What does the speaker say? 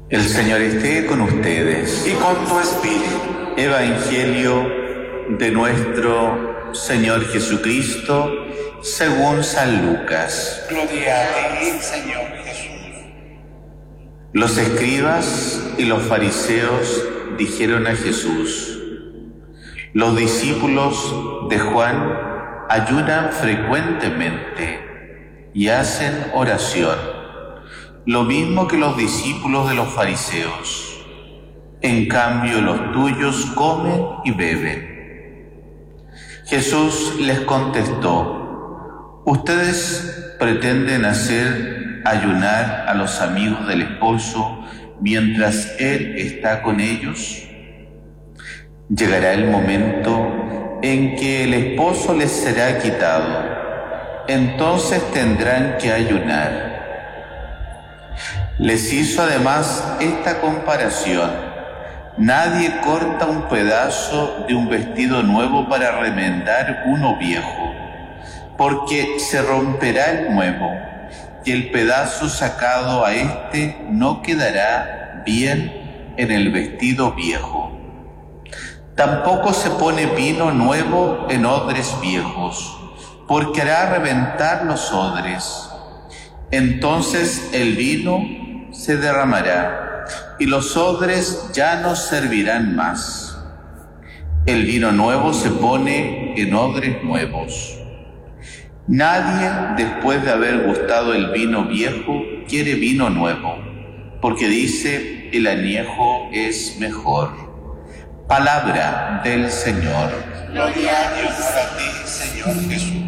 El Señor esté con ustedes. Y con tu espíritu. Evangelio de nuestro Señor Jesucristo según San Lucas. Gloria a ti, Señor Jesús. Los escribas y los fariseos dijeron a Jesús: los discípulos de Juan ayunan frecuentemente y hacen oración, lo mismo que los discípulos de los fariseos. En cambio, los tuyos comen y beben. Jesús les contestó: ¿ustedes pretenden hacer ayunar a los amigos del esposo mientras él está con ellos? Llegará el momento en que el esposo les será quitado. Entonces tendrán que ayunar. Les hizo además esta comparación: nadie corta un pedazo de un vestido nuevo para remendar uno viejo, porque se romperá el nuevo, y el pedazo sacado a éste no quedará bien en el vestido viejo. Tampoco se pone vino nuevo en odres viejos, porque hará reventar los odres. Entonces el vino se derramará, y los odres ya no servirán más. El vino nuevo se pone en odres nuevos. Nadie, después de haber gustado el vino viejo, quiere vino nuevo, porque dice: el añejo es mejor. Palabra del Señor. Gloria a Dios, a ti, Señor Jesús.